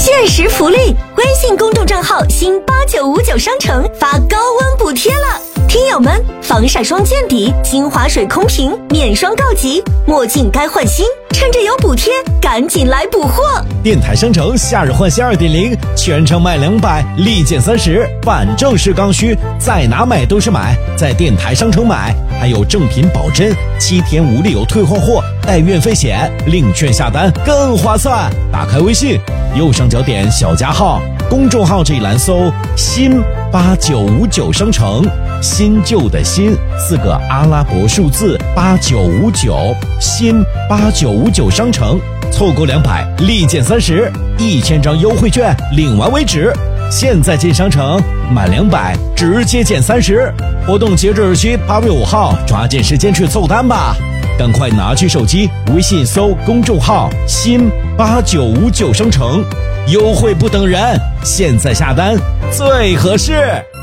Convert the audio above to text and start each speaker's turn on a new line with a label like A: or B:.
A: 限时福利，微信公众账号新8959商城发高温补贴了。听友们，防晒霜见底，精华水空瓶，面霜告急，墨镜该换新，趁着有补贴，赶紧来补货！
B: 电台商城夏日换新 2.0， 全程卖200，立减30，反正是刚需，在哪买都是买，在电台商城买，还有正品保真，7天无理由退换货，带运费险，领券下单更划算。打开微信，右上角点小加号，公众号这一栏搜新8959商城，新旧的新4个阿拉伯数字8959，新8959商城，凑够200立减30，1000张优惠券领完为止。现在进商城满200直接减30，活动截止日期8月5号，抓紧时间去凑单吧！赶快拿去手机微信搜公众号新8959商城，优惠不等人，现在下单最合适。